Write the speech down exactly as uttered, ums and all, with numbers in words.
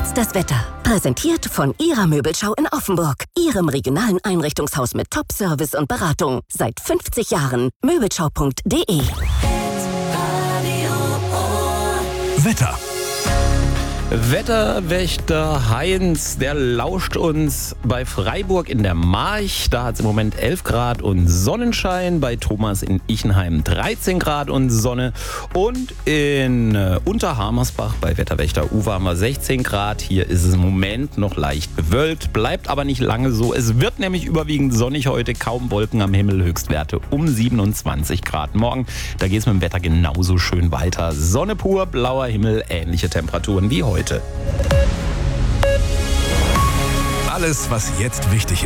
Jetzt das Wetter. Präsentiert von Ihrer Möbelschau in Offenburg. Ihrem regionalen Einrichtungshaus mit Top-Service und Beratung. Seit fünfzig Jahren. Möbelschau punkt de. Wetter. Wetterwächter Heinz, der lauscht uns bei Freiburg in der March. Da hat es im Moment elf Grad und Sonnenschein. Bei Thomas in Ichenheim dreizehn Grad und Sonne. Und in äh, Unterhamersbach bei Wetterwächter Uwe haben wir sechzehn Grad. Hier ist es im Moment noch leicht bewölkt. Bleibt aber nicht lange so. Es wird nämlich überwiegend sonnig heute. Kaum Wolken am Himmel. Höchstwerte um siebenundzwanzig Grad. Morgen, da geht es mit dem Wetter genauso schön weiter. Sonne pur, blauer Himmel, ähnliche Temperaturen wie heute. Alles, was jetzt wichtig ist.